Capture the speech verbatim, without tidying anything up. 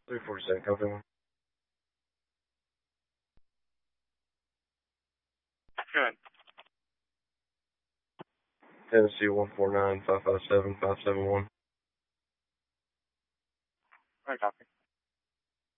three forty-seven, copy one. Good. Tennessee one four nine five five seven five seven one. I copy.